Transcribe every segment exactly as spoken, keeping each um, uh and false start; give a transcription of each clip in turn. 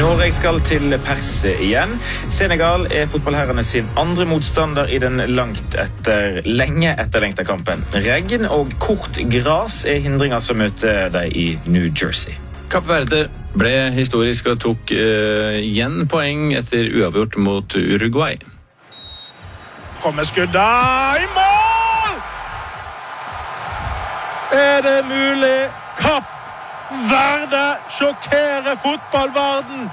Norge skal til Perse igjen. Senegal er fotballherrene sin andre motstander i den langt etter, lenge etterlengte kampen. Regn og kort gras er hindringer som møter deg i New Jersey. Kapp Verde ble historisk og tok uh, igjen poeng etter uavgjort mot Uruguay. Kommer skuddet i mål! Er det mulig? Kapp Verde sjokkerer fotballverden!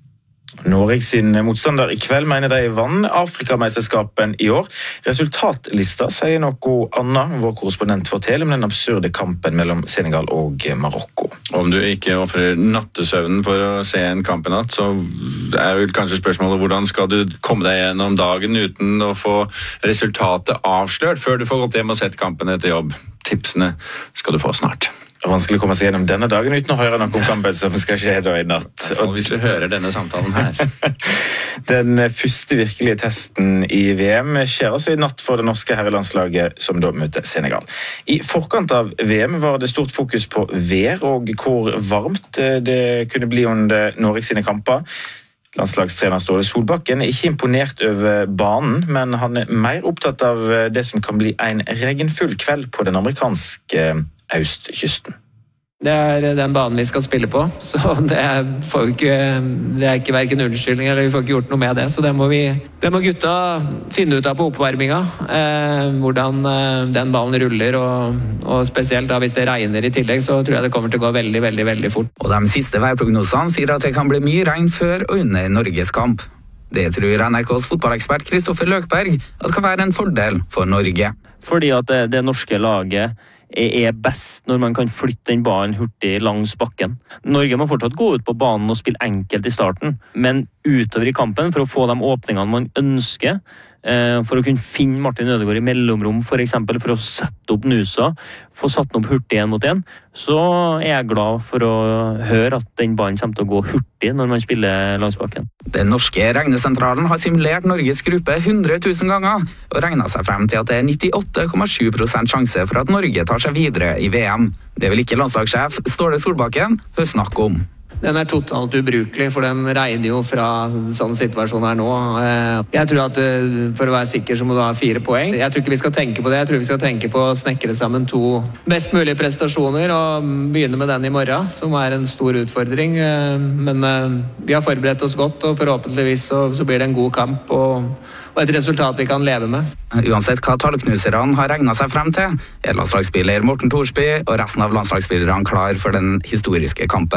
Norge sin motstander i kveld mener de vann Afrikamesterskapen i år. Resultatlista sier noe annet. Vår korrespondent forteller om den absurde kampen mellom Senegal og Marokko. Om du ikke offrer nattesøvnen for å se en kamp i natt, så er vel kanskje spørsmålet hvordan skal du komme deg gjennom dagen uten å få resultatet avslørt før du får gått hjem og sett kampen etter jobb. Tipsene skal du få snart. Det er vanskelig å komme seg gjennom denne dagen uten å høre noe om kampen som skal skje da i natt. Og hvis du hører denne samtalen her. Den første virkelige testen i V M skjer altså i natt for det norske herrelandslaget som da møter Senegal. I forkant av V M var det stort fokus på vær og hvor varmt det kunne bli under Norge sine kamper. Landslagstrener Ståle Solbakken er ikke imponert over banen, men han er mer opptatt av det som kan bli en regnfull kveld på den amerikanske østkysten. Det er den banen vi skal spille på, så det får vi ikke, det er ikke hverken unnskyldning eller vi får ikke gjort noe med det, så det må, vi, det må gutta finne ut av på oppvarminga, eh, hvordan eh, den ballen ruller, og, og spesielt da hvis det regner i tillegg, så tror jeg det kommer til å gå veldig, veldig, veldig fort. Og de siste værprognosene sier at det kan bli mye regn før og under Norges kamp. Det tror N R K's fotballekspert Kristoffer Løkberg at kan være en fordel for Norge. Fordi at det, det norske laget er best når man kan flytte den ballen hurtig langs bakken. Norge må fortsatt gå ut på banen og spille enkelt i starten, men utover i kampen for å få de åpningene man ønsker, for å kunne finne Martin Ødegaard i mellomrom, for eksempel for å sette opp Nusa, få satt den opp hurtig en mot en, så er jeg glad for å høre at den ballen kommer til å gå hurtig når man spiller langs bakken. Den norske regnesentralen har simulert Norges gruppe hundre tusen ganger og regnet seg frem til at det er nittiåtte komma sju prosent sjanse for at Norge tar seg videre i V M. Det vil ikke landslagssjef Ståle Solbakken høre snakke om. Den er totalt ubrukelig, for den regner jo fra sånne situasjoner nå. Jeg tror at for å være sikker så må du ha fire poeng. Jeg tror ikke vi skal tenke på det. Jeg tror vi skal tenke på å snekre sammen to best mulige prestasjoner og begynne med den i morgen, som er en stor utfordring. Men vi har forberedt oss godt, og forhåpentligvis så, så blir det en god kamp og, og et resultat vi kan leve med. Uansett hva tallknuserne har regnet seg frem til, er landslagsspiller Morten Thorsby og resten av landslagsspillerne klar for den historiske kampen.